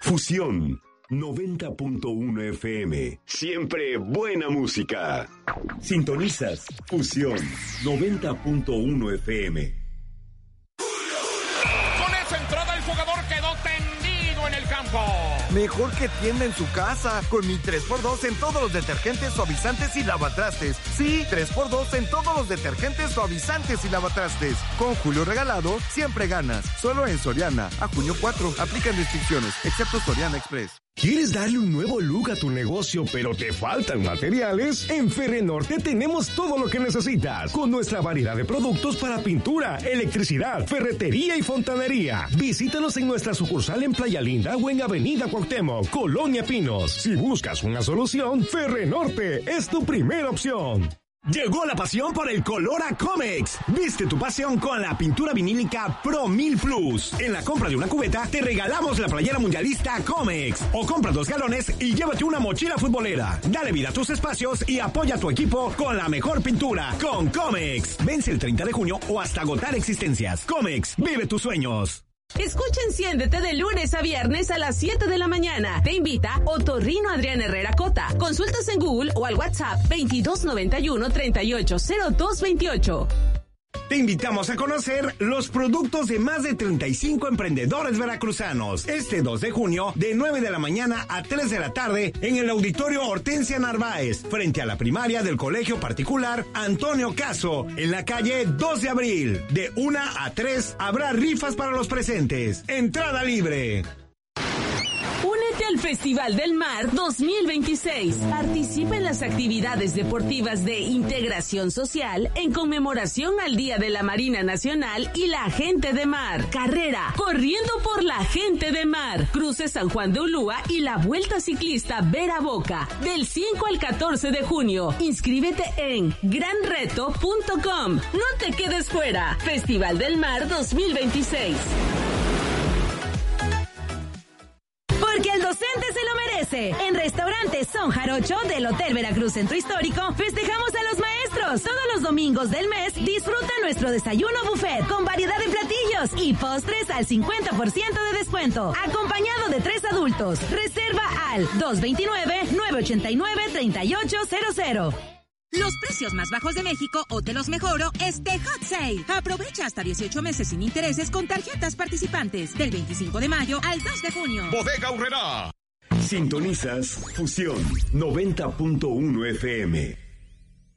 Fusión 90.1 FM. Siempre buena música. Sintonizas Fusión 90.1 FM. Con esa entrada el jugador quedó tendido en el campo. Mejor que tienda en su casa. Con mi 3x2 en todos los detergentes, suavizantes y lavatrastes. Sí, 3x2 en todos los detergentes, suavizantes y lavatrastes. Con Julio regalado, siempre ganas. Solo en Soriana. A junio 4. Aplican restricciones, excepto Soriana Express. ¿Quieres darle un nuevo look a tu negocio, pero te faltan materiales? En Ferrenorte tenemos todo lo que necesitas, con nuestra variedad de productos para pintura, electricidad, ferretería y fontanería. Visítanos en nuestra sucursal en Playa Linda o en Avenida Cuauhtémoc, Colonia Pinos. Si buscas una solución, Ferrenorte es tu primera opción. Llegó la pasión por el color a Comex. Viste tu pasión con la pintura vinílica Pro 1000 Plus. En la compra de una cubeta, te regalamos la playera mundialista Comex. O compra 2 galones y llévate una mochila futbolera. Dale vida a tus espacios y apoya a tu equipo con la mejor pintura, con Comex. Vence el 30 de junio o hasta agotar existencias. Comex, vive tus sueños. Escucha Enciéndete de lunes a viernes a las 7 de la mañana. Te invita Otorrino Adrián Herrera Cota. Consultas en Google o al WhatsApp 2291-380228. Te invitamos a conocer los productos de más de 35 emprendedores veracruzanos. Este 2 de junio, de 9 de la mañana a 3 de la tarde, en el Auditorio Hortensia Narváez, frente a la primaria del Colegio Particular Antonio Caso, en la calle 2 de abril. De 1 a 3 habrá rifas para los presentes. Entrada libre. Únete al Festival del Mar 2026. Participa en las actividades deportivas de integración social en conmemoración al Día de la Marina Nacional y la Gente de Mar. Carrera Corriendo por la Gente de Mar. Cruce San Juan de Ulúa y la Vuelta Ciclista Vera Boca. Del 5 al 14 de junio. Inscríbete en granreto.com. No te quedes fuera. Festival del Mar 2026. Porque el docente se lo merece. En Restaurante Son Jarocho del Hotel Veracruz Centro Histórico festejamos a los maestros. Todos los domingos del mes disfruta nuestro desayuno buffet con variedad de platillos y postres al 50% de descuento. Acompañado de 3 adultos. Reserva al 229-989-3800. Los precios más bajos de México o te los mejoro este Hot Sale. Aprovecha hasta 18 meses sin intereses con tarjetas participantes del 25 de mayo al 2 de junio. Bodega Aurrerá. Sintonizas Fusión 90.1 FM.